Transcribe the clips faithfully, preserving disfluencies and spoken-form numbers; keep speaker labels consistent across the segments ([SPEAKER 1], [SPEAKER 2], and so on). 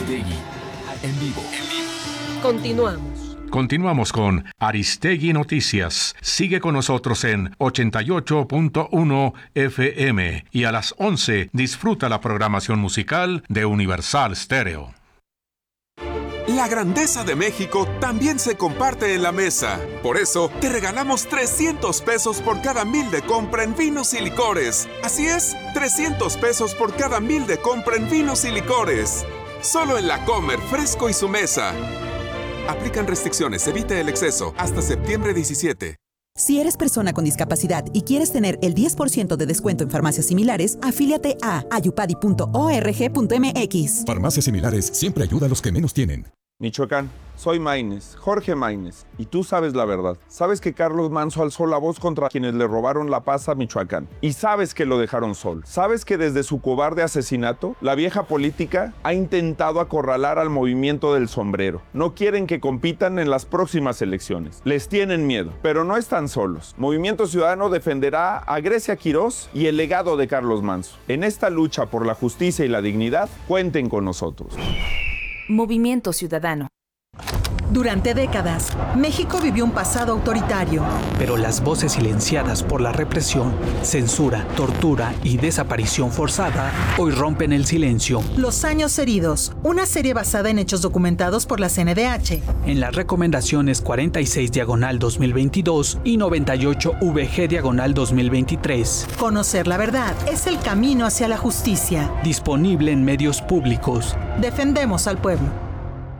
[SPEAKER 1] Aristegui, en vivo.
[SPEAKER 2] Continuamos.
[SPEAKER 3] Continuamos con Aristegui Noticias. Sigue con nosotros en ochenta y ocho punto uno F M y a las once disfruta la programación musical de Universal Stereo.
[SPEAKER 4] La grandeza de México también se comparte en la mesa. Por eso, te regalamos trescientos pesos por cada mil de compra en vinos y licores. Así es, trescientos pesos por cada mil de compra en vinos y licores. Solo en La Comer, Fresco y Su Mesa. Aplican restricciones, evite el exceso. Hasta septiembre diecisiete.
[SPEAKER 5] Si eres persona con discapacidad y quieres tener el diez por ciento de descuento en farmacias similares, afíliate a ayupadi punto org punto m x.
[SPEAKER 6] Farmacias similares siempre ayuda a los que menos tienen.
[SPEAKER 7] Michoacán, soy Maínez, Jorge Maínez, y tú sabes la verdad. Sabes que Carlos Manso alzó la voz contra quienes le robaron la paz a Michoacán. Y sabes que lo dejaron solo. Sabes que desde su cobarde asesinato, la vieja política ha intentado acorralar al movimiento del sombrero. No quieren que compitan en las próximas elecciones. Les tienen miedo, pero no están solos. Movimiento Ciudadano defenderá a Grecia Quirós y el legado de Carlos Manso. En esta lucha por la justicia y la dignidad, cuenten con nosotros.
[SPEAKER 8] Movimiento Ciudadano.
[SPEAKER 5] Durante décadas, México vivió un pasado autoritario.
[SPEAKER 9] Pero las voces silenciadas por la represión, censura, tortura y desaparición forzada hoy rompen el silencio.
[SPEAKER 5] Los años heridos, una serie basada en hechos documentados por la C N D H.
[SPEAKER 9] En las recomendaciones cuarenta y seis diagonal dos mil veintidós y noventa y ocho V G diagonal dos mil veintitrés.
[SPEAKER 5] Conocer la verdad es el camino hacia la justicia.
[SPEAKER 9] Disponible en medios públicos.
[SPEAKER 5] Defendemos al pueblo.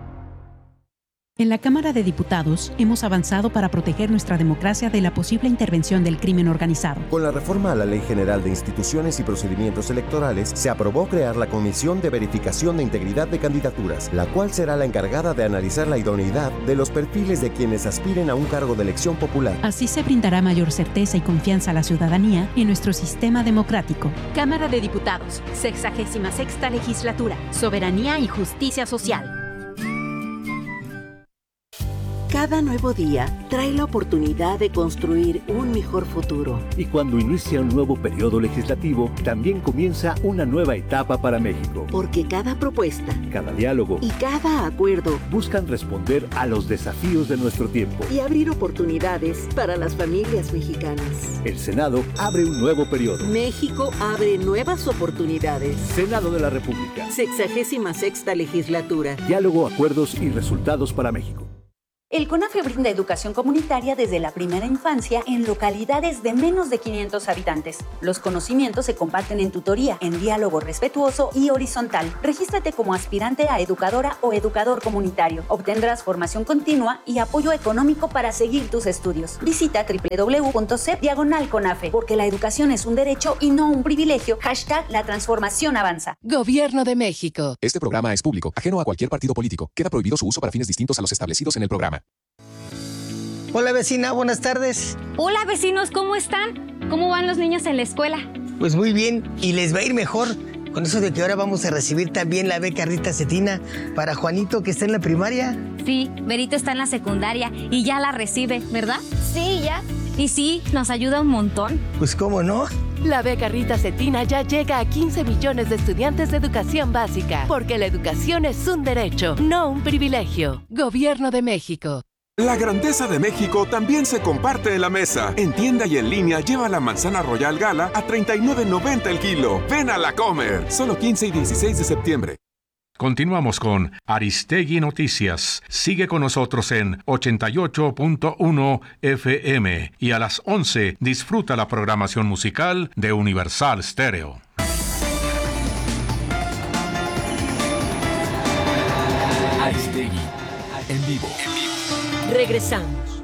[SPEAKER 10] En la Cámara de Diputados hemos avanzado para proteger nuestra democracia de la posible intervención del crimen organizado.
[SPEAKER 11] Con la reforma a la Ley General de Instituciones y Procedimientos Electorales, se aprobó crear la Comisión de Verificación de Integridad de Candidaturas, la cual será la encargada de analizar la idoneidad de los perfiles de quienes aspiren a un cargo de elección popular.
[SPEAKER 10] Así se brindará mayor certeza y confianza a la ciudadanía en nuestro sistema democrático.
[SPEAKER 12] Cámara de Diputados, sexagésima sexta Legislatura, Soberanía y Justicia Social.
[SPEAKER 13] Cada nuevo día trae la oportunidad de construir un mejor futuro.
[SPEAKER 14] Y cuando inicia un nuevo periodo legislativo, también comienza una nueva etapa para México.
[SPEAKER 13] Porque cada propuesta,
[SPEAKER 14] cada diálogo
[SPEAKER 13] y cada acuerdo
[SPEAKER 14] buscan responder a los desafíos de nuestro tiempo
[SPEAKER 13] y abrir oportunidades para las familias mexicanas.
[SPEAKER 14] El Senado abre un nuevo periodo.
[SPEAKER 13] México abre nuevas oportunidades.
[SPEAKER 14] Senado de la República.
[SPEAKER 13] Sexagésima sexta Legislatura.
[SPEAKER 14] Diálogo, acuerdos y resultados para México.
[SPEAKER 15] El CONAFE brinda educación comunitaria desde la primera infancia en localidades de menos de quinientos habitantes. Los conocimientos se comparten en tutoría, en diálogo respetuoso y horizontal. Regístrate como aspirante a educadora o educador comunitario. Obtendrás formación continua y apoyo económico para seguir tus estudios. Visita doble u doble u doble u punto c e p diagonal CONAFE, porque la educación es un derecho y no un privilegio. Hashtag la transformación avanza.
[SPEAKER 2] Gobierno de México.
[SPEAKER 1] Este programa es público, ajeno a cualquier partido político. Queda prohibido su uso para fines distintos a los establecidos en el programa.
[SPEAKER 16] Hola vecina, buenas tardes.
[SPEAKER 17] Hola vecinos, ¿cómo están? ¿Cómo van los niños en la escuela?
[SPEAKER 16] Pues muy bien, y les va a ir mejor con eso de que ahora vamos a recibir también la beca Rita Cetina para Juanito, que está en la primaria.
[SPEAKER 17] Sí, Berito está en la secundaria y ya la recibe, ¿verdad?
[SPEAKER 12] Sí, ya.
[SPEAKER 17] Y sí, nos ayuda un montón.
[SPEAKER 16] Pues cómo no.
[SPEAKER 2] La beca Rita Cetina ya llega a quince millones de estudiantes de educación básica, porque la educación es un derecho, no un privilegio. Gobierno de México.
[SPEAKER 4] La grandeza de México también se comparte en la mesa. En tienda y en línea lleva la manzana Royal Gala a treinta y nueve noventa el kilo. Ven a La Comer. Solo quince y dieciséis de septiembre.
[SPEAKER 3] Continuamos con Aristegui Noticias. Sigue con nosotros en ochenta y ocho punto uno F M y a las once disfruta la programación musical de Universal Stereo.
[SPEAKER 1] Aristegui, en vivo.
[SPEAKER 2] Regresamos.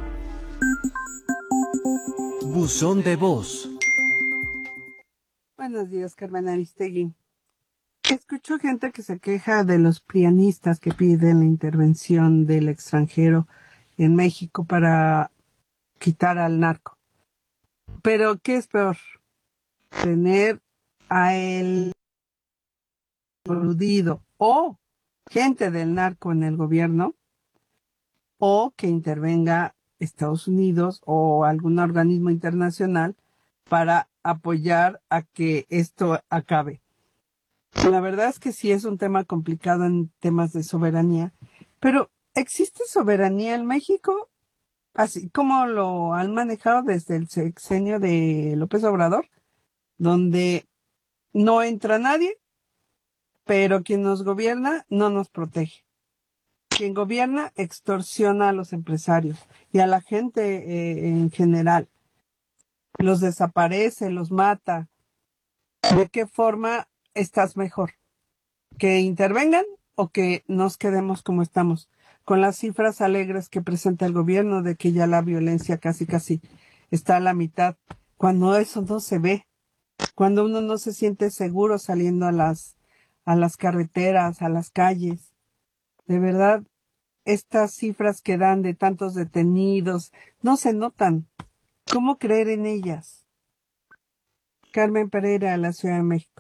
[SPEAKER 18] Buzón de voz.
[SPEAKER 19] Buenos días, Carmen Aristegui. Escucho gente que se queja de los prianistas que piden la intervención del extranjero en México para quitar al narco. Pero, ¿qué es peor? Tener a el coludido o gente del narco en el gobierno, o que intervenga Estados Unidos o algún organismo internacional para apoyar a que esto acabe. La verdad es que sí es un tema complicado en temas de soberanía, pero ¿existe soberanía en México? Así como lo han manejado desde el sexenio de López Obrador, donde no entra nadie, pero quien nos gobierna no nos protege. Quien gobierna extorsiona a los empresarios y a la gente eh, en general. Los desaparece, los mata. ¿De qué forma estás mejor? ¿Que intervengan o que nos quedemos como estamos? Con las cifras alegres que presenta el gobierno de que ya la violencia casi casi está a la mitad, cuando eso no se ve, cuando uno no se siente seguro saliendo a las, a las carreteras, a las calles. De verdad, estas cifras que dan de tantos detenidos no se notan. ¿Cómo creer en ellas? Carmen Pereira, de la Ciudad de México.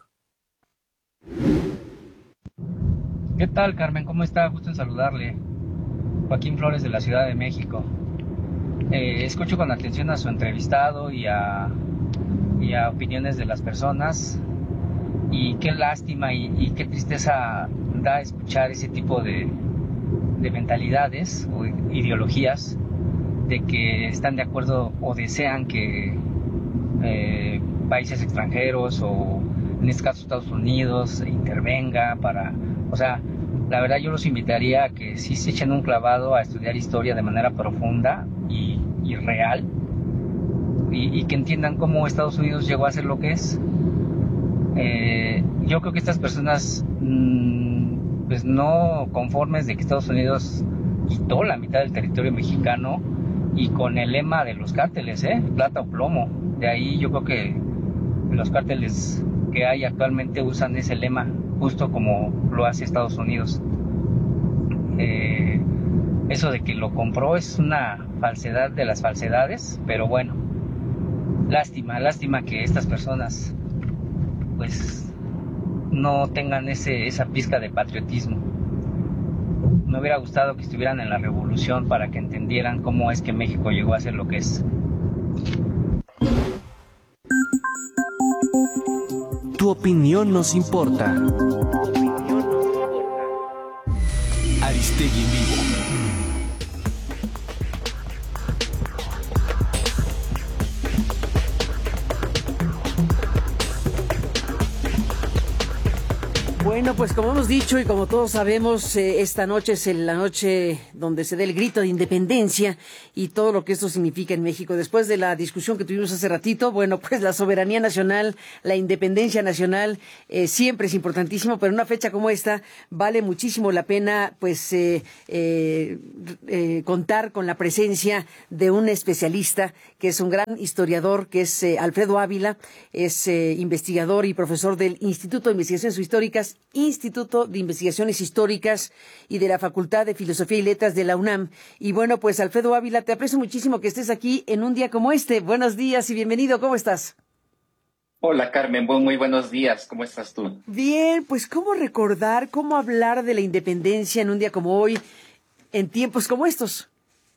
[SPEAKER 20] ¿Qué tal, Carmen? ¿Cómo está? Gusto en saludarle. Joaquín Flores, de la Ciudad de México. Eh, escucho con atención a su entrevistado y a, y a opiniones de las personas. Y qué lástima y, y qué tristeza da escuchar ese tipo de, de mentalidades o ideologías de que están de acuerdo o desean que eh, países extranjeros o en este caso Estados Unidos intervenga para, o sea, la verdad yo los invitaría a que sí se echen un clavado a estudiar historia de manera profunda y, y real y, y que entiendan cómo Estados Unidos llegó a ser lo que es. Eh, yo creo que estas personas mmm, pues no conformes de que Estados Unidos quitó la mitad del territorio mexicano y con el lema de los cárteles, ¿eh? Plata o plomo. De ahí yo creo que los cárteles que hay actualmente usan ese lema, justo como lo hace Estados Unidos. Eh, eso de que lo compró es una falsedad de las falsedades, pero bueno, lástima, lástima que estas personas pues no tengan ese, esa pizca de patriotismo. Me hubiera gustado que estuvieran en la revolución para que entendieran cómo es que México llegó a ser lo que es.
[SPEAKER 18] Tu opinión nos importa.
[SPEAKER 1] Aristegui en vivo.
[SPEAKER 21] Bueno, pues como hemos dicho y como todos sabemos, eh, esta noche es la noche donde se da el grito de independencia y todo lo que esto significa en México. Después de la discusión que tuvimos hace ratito, bueno, pues la soberanía nacional, la independencia nacional, eh, siempre es importantísimo, pero en una fecha como esta vale muchísimo la pena, pues, eh, eh, eh, contar con la presencia de un especialista que es un gran historiador, que es eh, Alfredo Ávila, es eh, investigador y profesor del Instituto de Investigaciones Históricas, Instituto de Investigaciones Históricas y de la Facultad de Filosofía y Letras de la UNAM. Y bueno, pues Alfredo Ávila, te aprecio muchísimo que estés aquí en un día como este. Buenos días y bienvenido, ¿cómo estás?
[SPEAKER 22] Hola Carmen, muy, muy buenos días, ¿cómo estás tú?
[SPEAKER 21] Bien, pues cómo recordar, cómo hablar de la independencia en un día como hoy, en tiempos como estos.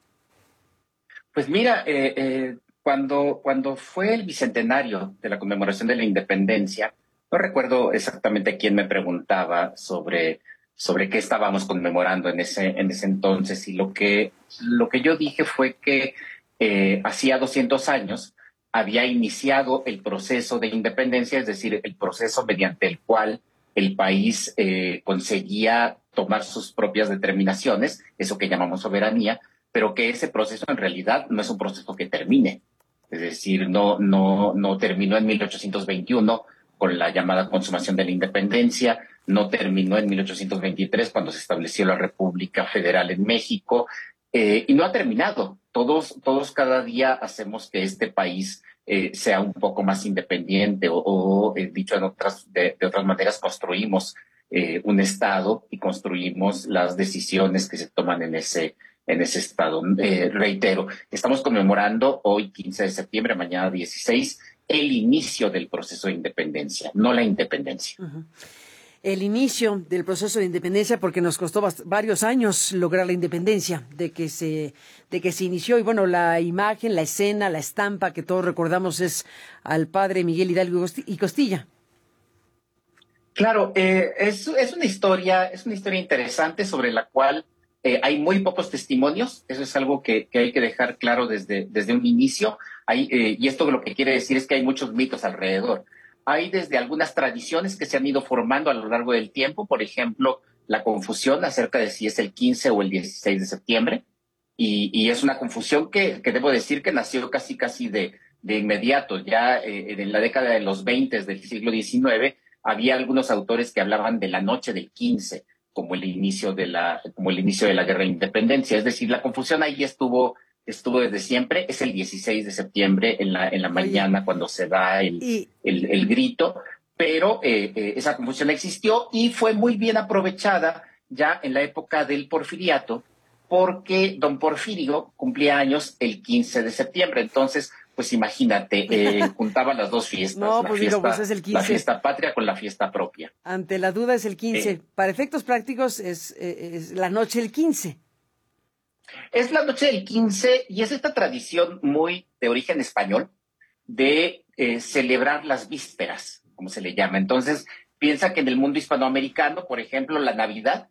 [SPEAKER 22] Pues mira, eh, eh, cuando, cuando fue el bicentenario de la conmemoración de la independencia, no recuerdo exactamente quién me preguntaba sobre, sobre qué estábamos conmemorando en ese, en ese entonces, y lo que, lo que yo dije fue que eh, hacía doscientos años había iniciado el proceso de independencia, es decir, el proceso mediante el cual el país eh, conseguía tomar sus propias determinaciones, eso que llamamos soberanía, pero que ese proceso en realidad no es un proceso que termine. Es decir, no, no, no terminó en mil ochocientos veintiuno, con la llamada consumación de la independencia, no terminó en mil ochocientos veintitrés cuando se estableció la República Federal en México, eh, y no ha terminado. Todos, todos cada día hacemos que este país eh, sea un poco más independiente o, o eh, dicho en otras, de, de otras maneras, construimos eh, un Estado y construimos las decisiones que se toman en ese, en ese Estado. Eh, reitero, estamos conmemorando hoy quince de septiembre, mañana dieciséis, el inicio del proceso de independencia, no la independencia.
[SPEAKER 21] Uh-huh. El inicio del proceso de independencia, porque nos costó bast- varios años lograr la independencia, de que se de que se inició. Y bueno, la imagen, la escena, la estampa que todos recordamos es al padre Miguel Hidalgo y Costilla.
[SPEAKER 22] Claro, eh, es, es una historia, es una historia interesante sobre la cual eh, hay muy pocos testimonios. Eso es algo que, que hay que dejar claro desde, desde un inicio. Hay, eh, y esto lo que quiere decir es que hay muchos mitos alrededor. Hay desde algunas tradiciones que se han ido formando a lo largo del tiempo, por ejemplo, la confusión acerca de si es el quince o el dieciséis de septiembre. Y, y es una confusión que, que debo decir que nació casi casi de, de inmediato. Ya eh, en la década de los veinte del siglo diecinueve había algunos autores que hablaban de la noche del quince como el inicio de la, como el inicio de la guerra de independencia. Es decir, la confusión ahí estuvo, estuvo desde siempre. Es el dieciséis de septiembre en la, en la mañana cuando se da el,
[SPEAKER 21] y...
[SPEAKER 22] el, el grito, pero eh, eh, esa confusión existió y fue muy bien aprovechada ya en la época del Porfiriato, porque don Porfirio cumplía años el quince de septiembre. Entonces, pues imagínate, eh, juntaba las dos fiestas.
[SPEAKER 21] No,
[SPEAKER 22] la
[SPEAKER 21] pues
[SPEAKER 22] fiesta,
[SPEAKER 21] digo, pues es el quince.
[SPEAKER 22] La fiesta patria con la fiesta propia.
[SPEAKER 21] Ante la duda es el quince.
[SPEAKER 22] Eh,
[SPEAKER 21] Para efectos prácticos es, eh, es la noche del quince.
[SPEAKER 22] Es la noche del quince y es esta tradición muy de origen español de eh, celebrar las vísperas, como se le llama. Entonces, piensa que en el mundo hispanoamericano, por ejemplo, la Navidad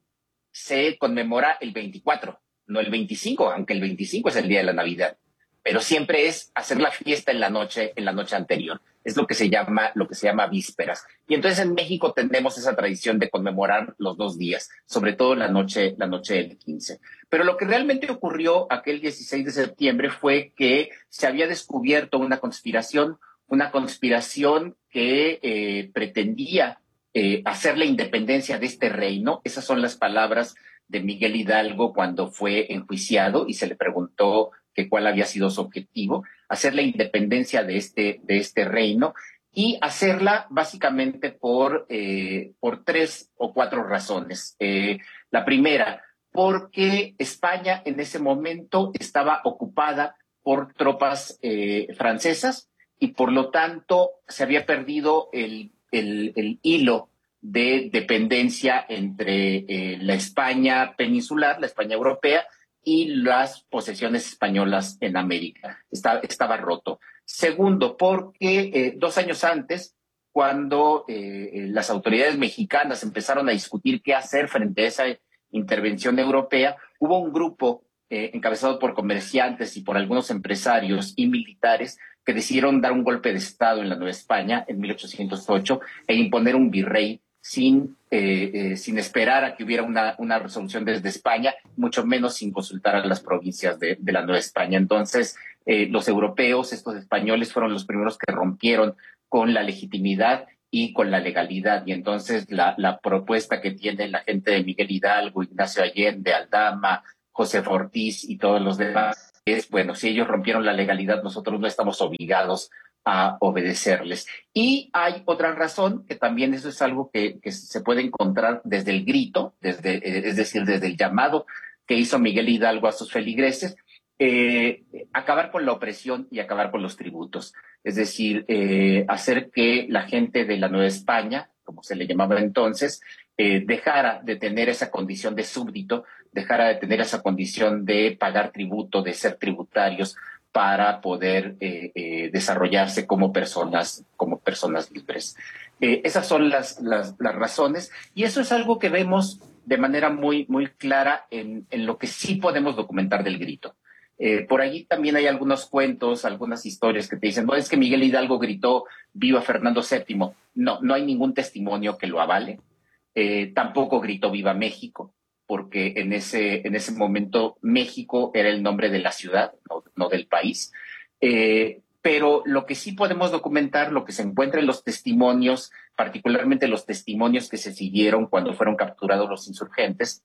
[SPEAKER 22] se conmemora el veinticuatro, no el veinticinco, aunque el veinticinco es el día de la Navidad. Pero siempre es hacer la fiesta en la noche, en la noche anterior. Es lo que se llama, lo que se llama vísperas. Y entonces en México tenemos esa tradición de conmemorar los dos días, sobre todo la noche, la noche del quince. Pero lo que realmente ocurrió aquel dieciséis de septiembre fue que se había descubierto una conspiración, una conspiración que eh, pretendía eh, hacer la independencia de este reino. Esas son las palabras de Miguel Hidalgo cuando fue enjuiciado y se le preguntó que cuál había sido su objetivo, hacer la independencia de este, de este reino y hacerla básicamente por, eh, por tres o cuatro razones. Eh, la primera, porque España en ese momento estaba ocupada por tropas eh, francesas y por lo tanto se había perdido el, el, el hilo de dependencia entre eh, la España peninsular, la España europea, y las posesiones españolas en América. Estaba, estaba roto. Segundo, porque eh, dos años antes, cuando eh, las autoridades mexicanas empezaron a discutir qué hacer frente a esa intervención europea, hubo un grupo eh, encabezado por comerciantes y por algunos empresarios y militares que decidieron dar un golpe de Estado en la Nueva España en mil ochocientos ocho e imponer un virrey sin, eh, eh, sin esperar a que hubiera una, una resolución desde España, mucho menos sin consultar a las provincias de, de la Nueva España. Entonces, eh, los europeos, estos españoles, fueron los primeros que rompieron con la legitimidad y con la legalidad. Y entonces la, la propuesta que tiene la gente de Miguel Hidalgo, Ignacio Allende, Aldama, José Ortiz y todos los demás es, bueno, si ellos rompieron la legalidad, nosotros no estamos obligados a obedecerles. Y hay otra razón, que también eso es algo que, que se puede encontrar desde el grito, desde, eh, es decir, desde el llamado que hizo Miguel Hidalgo a sus feligreses, eh, acabar con la opresión y acabar con los tributos. Es decir, eh, hacer que la gente de la Nueva España, como se le llamaba entonces, eh, dejara de tener esa condición de súbdito, dejara de tener esa condición de pagar tributo, de ser tributarios, para poder eh, eh, desarrollarse como personas, como personas libres. Eh, esas son las, las, las razones, y eso es algo que vemos de manera muy, muy clara en, en lo que sí podemos documentar del grito. Eh, por allí también hay algunos cuentos, algunas historias que te dicen, no, es que Miguel Hidalgo gritó viva Fernando séptimo. No, no hay ningún testimonio que lo avale. Eh, tampoco gritó viva México, porque en ese, en ese momento México era el nombre de la ciudad, no, no del país. Eh, pero lo que sí podemos documentar, lo que se encuentra en los testimonios, particularmente los testimonios que se siguieron cuando fueron capturados los insurgentes,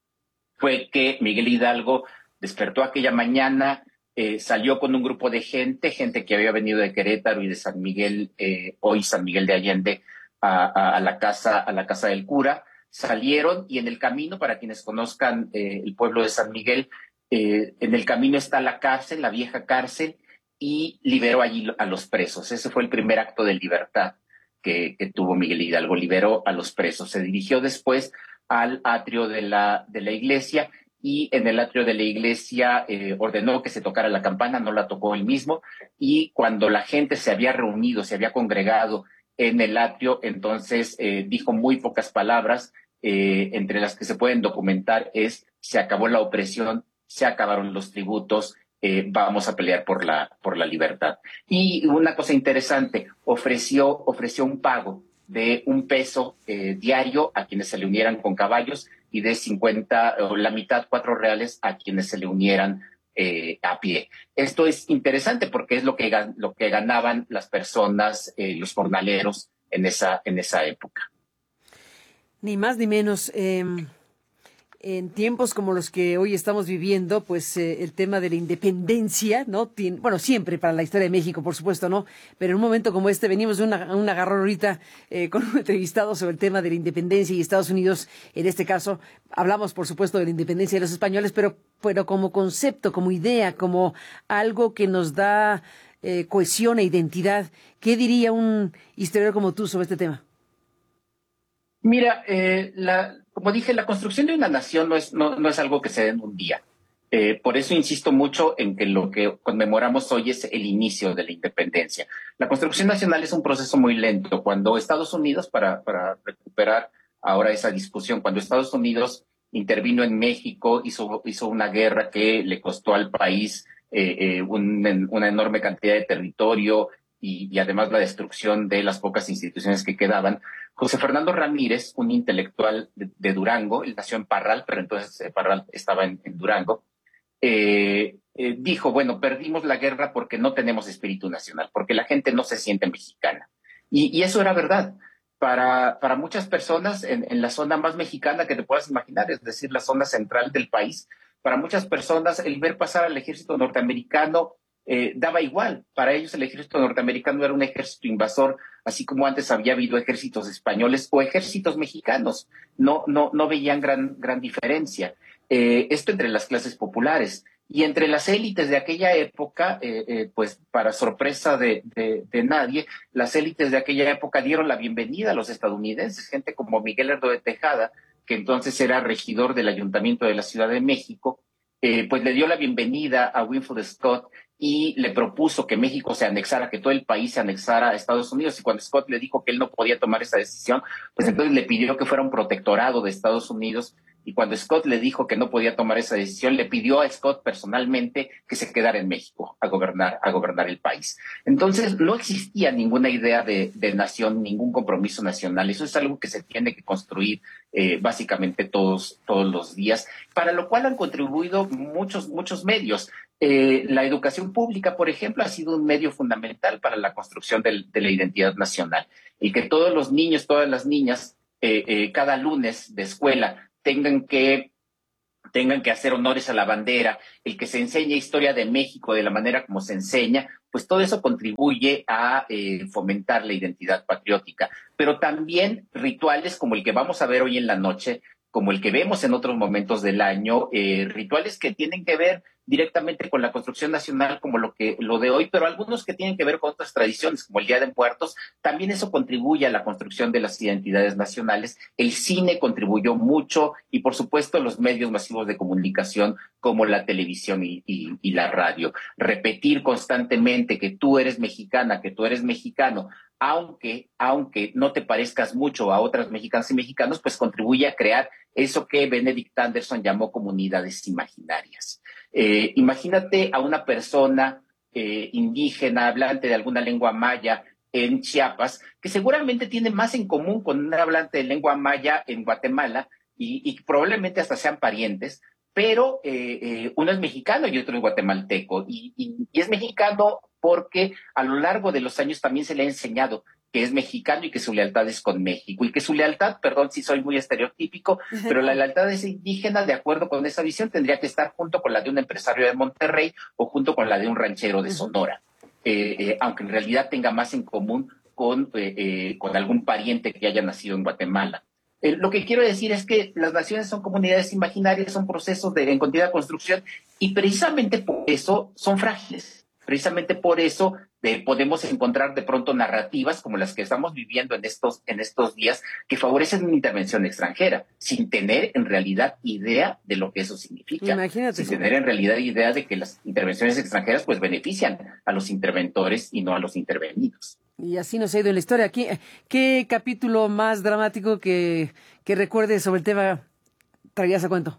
[SPEAKER 22] fue que Miguel Hidalgo despertó aquella mañana, eh, salió con un grupo de gente, gente que había venido de Querétaro y de San Miguel, eh, hoy San Miguel de Allende, a, a, a, la casa, a la casa del cura. Salieron y en el camino, para quienes conozcan eh, el pueblo de San Miguel, eh, en el camino está la cárcel, la vieja cárcel, y liberó allí a los presos. Ese fue el primer acto de libertad que, que tuvo Miguel Hidalgo, liberó a los presos. Se dirigió después al atrio de la, de la iglesia, y en el atrio de la iglesia eh, ordenó que se tocara la campana, no la tocó él mismo, y cuando la gente se había reunido, se había congregado en el atrio, entonces eh, dijo muy pocas palabras, eh, entre las que se pueden documentar es: se acabó la opresión, se acabaron los tributos, eh, vamos a pelear por la, por la libertad. Y una cosa interesante, ofreció, ofreció un pago de un peso eh, diario a quienes se le unieran con caballos y de cincuenta, o la mitad, cuatro reales a quienes se le unieran eh, a pie. Esto es interesante porque es lo que, lo que ganaban las personas, eh, los jornaleros en esa, en esa época.
[SPEAKER 21] Ni más ni menos. Eh, en tiempos como los que hoy estamos viviendo, pues eh, el tema de la independencia, ¿no? Tien, bueno, siempre para la historia de México, por supuesto, ¿no? Pero en un momento como este, venimos de una, un agarrón ahorita eh, con un entrevistado sobre el tema de la independencia y Estados Unidos. En este caso, hablamos, por supuesto, de la independencia de los españoles, pero, pero como concepto, como idea, como algo que nos da eh, cohesión e identidad. ¿Qué diría un historiador como tú sobre este tema?
[SPEAKER 22] Mira, eh, la, como dije, la construcción de una nación no es, no, no es algo que se dé en un día. Eh, por eso insisto mucho en que lo que conmemoramos hoy es el inicio de la independencia. La construcción nacional es un proceso muy lento. Cuando Estados Unidos, para, para recuperar ahora esa discusión, cuando Estados Unidos intervino en México, hizo, hizo una guerra que le costó al país eh, eh, un, una enorme cantidad de territorio y, y además la destrucción de las pocas instituciones que quedaban. José Fernando Ramírez, un intelectual de, de Durango, él nació en Parral, pero entonces eh, Parral estaba en, en Durango, eh, eh, dijo, bueno, perdimos la guerra porque no tenemos espíritu nacional, porque la gente no se siente mexicana. Y, y eso era verdad. Para, para muchas personas en, en la zona más mexicana que te puedas imaginar, es decir, la zona central del país, para muchas personas el ver pasar al ejército norteamericano Eh, daba igual. Para ellos el ejército norteamericano era un ejército invasor, así como antes había habido ejércitos españoles o ejércitos mexicanos. No, no, no veían gran, gran diferencia. Eh, esto entre las clases populares. Y entre las élites de aquella época, eh, eh, pues para sorpresa de, de, de nadie, las élites de aquella época dieron la bienvenida a los estadounidenses. Gente como Miguel Lerdo de Tejada, que entonces era regidor del Ayuntamiento de la Ciudad de México, eh, pues le dio la bienvenida a Winfield Scott y le propuso que México se anexara, que todo el país se anexara a Estados Unidos. Y cuando Scott le dijo que él no podía tomar esa decisión, pues entonces le pidió que fuera un protectorado de Estados Unidos. Y cuando Scott le dijo que no podía tomar esa decisión, le pidió a Scott personalmente que se quedara en México a gobernar, a gobernar el país. Entonces no existía ninguna idea de, de nación, ningún compromiso nacional. Eso es algo que se tiene que construir eh, básicamente todos, todos los días, para lo cual han contribuido muchos, muchos medios. Eh, la educación pública, por ejemplo, ha sido un medio fundamental para la construcción del, de la identidad nacional. El que todos los niños, todas las niñas, eh, eh, cada lunes de escuela tengan que, tengan que hacer honores a la bandera, el que se enseñe historia de México de la manera como se enseña, pues todo eso contribuye a eh, fomentar la identidad patriótica. Pero también rituales como el que vamos a ver hoy en la noche, como el que vemos en otros momentos del año, eh, rituales que tienen que ver directamente con la construcción nacional, como lo que lo de hoy, pero algunos que tienen que ver con otras tradiciones, como el Día de Muertos. También eso contribuye a la construcción de las identidades nacionales. El cine contribuyó mucho y, por supuesto, los medios masivos de comunicación como la televisión y, y, y la radio. Repetir constantemente que tú eres mexicana, que tú eres mexicano, aunque, aunque no te parezcas mucho a otras mexicanas y mexicanos, pues contribuye a crear eso que Benedict Anderson llamó comunidades imaginarias. Eh, imagínate a una persona eh, indígena, hablante de alguna lengua maya en Chiapas, que seguramente tiene más en común con un hablante de lengua maya en Guatemala y, y probablemente hasta sean parientes, pero eh, eh, uno es mexicano y otro es guatemalteco. Y, y, y es mexicano porque a lo largo de los años también se le ha enseñado que es mexicano y que su lealtad es con México. Y que su lealtad, perdón si soy muy estereotípico, pero la lealtad de ese indígena, de acuerdo con esa visión, tendría que estar junto con la de un empresario de Monterrey o junto con la de un ranchero de Sonora. Eh, eh, aunque en realidad tenga más en común con, eh, eh, con algún pariente que haya nacido en Guatemala. Eh, lo que quiero decir es que las naciones son comunidades imaginarias, son procesos de, en continua construcción, y precisamente por eso son frágiles. Precisamente por eso eh, podemos encontrar de pronto narrativas como las que estamos viviendo en estos, en estos días, que favorecen una intervención extranjera, sin tener en realidad idea de lo que eso significa.
[SPEAKER 21] Imagínate.
[SPEAKER 22] Sin tener en realidad idea de que las intervenciones extranjeras pues benefician a los interventores y no a los intervenidos.
[SPEAKER 21] Y así nos ha ido en la historia. ¿Qué, qué capítulo más dramático que, que recuerdes sobre el tema traías a cuento?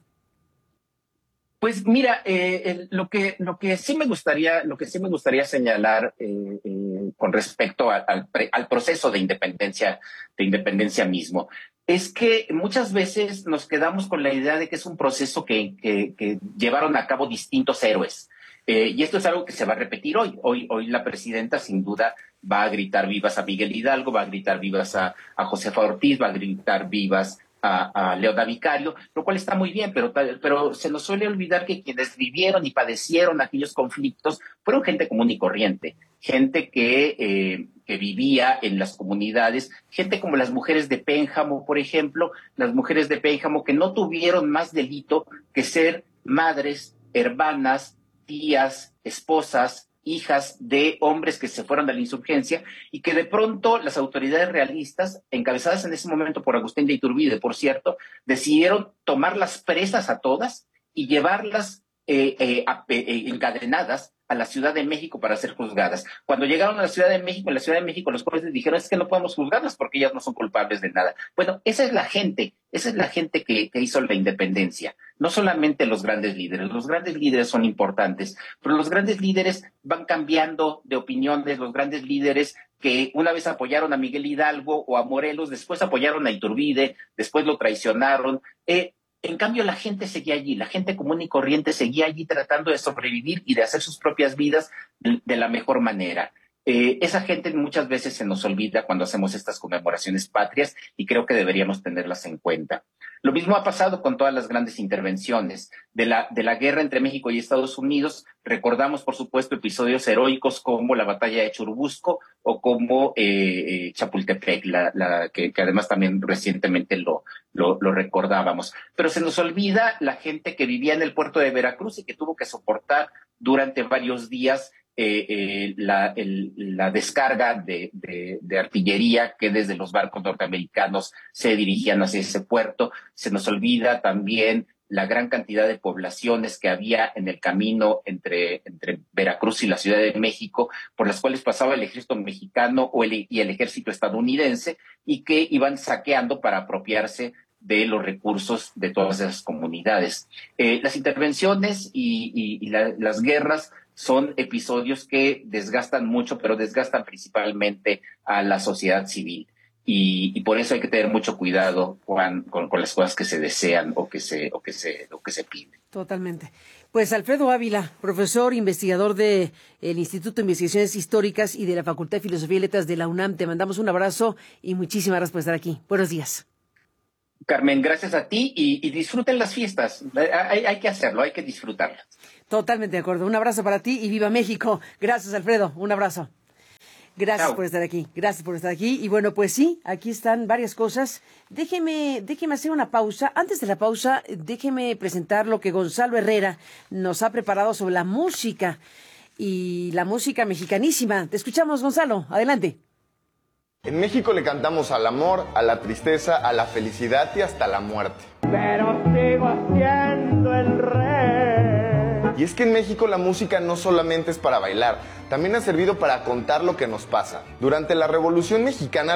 [SPEAKER 22] Pues mira, eh, el, lo que lo que sí me gustaría lo que sí me gustaría señalar eh, eh, con respecto a, al, pre, al proceso de independencia de independencia mismo es que muchas veces nos quedamos con la idea de que es un proceso que, que, que llevaron a cabo distintos héroes. Eh, y esto es algo que se va a repetir hoy. Hoy, hoy la presidenta sin duda va a gritar vivas a Miguel Hidalgo, va a gritar vivas a, a Josefa Ortiz, va a gritar vivas a, a Leona Vicario, lo cual está muy bien, pero, pero se nos suele olvidar que quienes vivieron y padecieron aquellos conflictos fueron gente común y corriente, gente que, eh, que vivía en las comunidades, gente como las mujeres de Pénjamo, por ejemplo, las mujeres de Pénjamo que no tuvieron más delito que ser madres, hermanas, tías, esposas, hijas de hombres que se fueron a la insurgencia y que de pronto las autoridades realistas, encabezadas en ese momento por Agustín de Iturbide, por cierto, decidieron tomarlas presas a todas y llevarlas eh, eh, a, eh, encadenadas a la Ciudad de México para ser juzgadas. Cuando llegaron a la Ciudad de México, en la Ciudad de México los jueces dijeron es que no podemos juzgarlas porque ellas no son culpables de nada. Bueno, esa es la gente, esa es la gente que, que hizo la independencia. No solamente los grandes líderes, los grandes líderes son importantes, pero los grandes líderes van cambiando de opiniones, los grandes líderes que una vez apoyaron a Miguel Hidalgo o a Morelos, después apoyaron a Iturbide, después lo traicionaron. Eh, En cambio, la gente seguía allí, la gente común y corriente seguía allí tratando de sobrevivir y de hacer sus propias vidas de, de la mejor manera. Eh, esa gente muchas veces se nos olvida cuando hacemos estas conmemoraciones patrias y creo que deberíamos tenerlas en cuenta. Lo mismo ha pasado con todas las grandes intervenciones. De la, de la guerra entre México y Estados Unidos, recordamos, por supuesto, episodios heroicos como la batalla de Churubusco o como eh, Chapultepec, la, la, que, que además también recientemente lo, lo, lo recordábamos. Pero se nos olvida la gente que vivía en el puerto de Veracruz y que tuvo que soportar durante varios días Eh, eh, la, el, la descarga de, de, de artillería que desde los barcos norteamericanos se dirigían hacia ese puerto. Se nos olvida también la gran cantidad de poblaciones que había en el camino entre, entre Veracruz y la Ciudad de México, por las cuales pasaba el ejército mexicano o el, y el ejército estadounidense y que iban saqueando para apropiarse de los recursos de todas esas comunidades. Eh, las intervenciones y, y, y la, las guerras son episodios que desgastan mucho, pero desgastan principalmente a la sociedad civil. Y, y por eso hay que tener mucho cuidado, Juan, con, con las cosas que se desean o que se, o que se, o que se piden.
[SPEAKER 21] Totalmente. Pues Alfredo Ávila, profesor, investigador del Instituto de Investigaciones Históricas y de la Facultad de Filosofía y Letras de la UNAM, te mandamos un abrazo y muchísimas gracias por estar aquí. Buenos días.
[SPEAKER 22] Carmen, gracias a ti y, y disfruten las fiestas. Hay, hay que hacerlo, hay que disfrutarlas.
[SPEAKER 21] Totalmente de acuerdo. Un abrazo para ti y viva México. Gracias, Alfredo. Un abrazo. Gracias Chao. por estar aquí. Gracias por estar aquí. Y bueno, pues sí, aquí están varias cosas. Déjeme, déjeme hacer una pausa. Antes de la pausa, déjeme presentar lo que Gonzalo Herrera nos ha preparado sobre la música y la música mexicanísima. Te escuchamos, Gonzalo. Adelante.
[SPEAKER 6] En México le cantamos al amor, a la tristeza, a la felicidad y hasta la muerte.
[SPEAKER 7] Pero sigo siendo el rey.
[SPEAKER 6] Y es que en México la música no solamente es para bailar, también ha servido para contar lo que nos pasa. Durante la Revolución Mexicana